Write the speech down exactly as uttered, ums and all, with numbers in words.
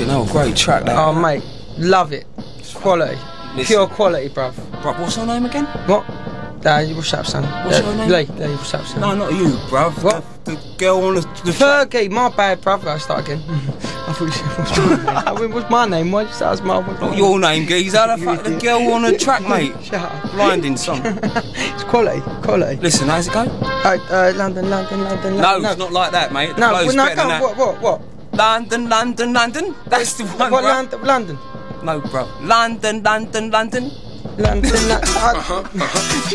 Fucking hell, great track that. Oh mate, love it. Quality. Listen. Pure quality, bruv. Bruv, what's her name again? What? Uh, what's up, son? What's uh, your name? Lee, Lee, what's up, son? No, not you, bruv. What? The, the girl on the, the track. Fergie, my bad, bruv. I start again. I thought you said, what's my name? I mean, what's my name? Why'd you say that's my what's my Not your name, geezer. The, fuck, the girl on the track, mate. Shut up. Blinding song. It's quality, quality. Listen, how's it go? Uh, uh, London, London, London, No, London. it's not like that, mate. The No, flow's well, no, better go than on, that. what, what, what? London, London, London. That's the one, What, bruv. London, London? No, bro. London, London, London. London, London.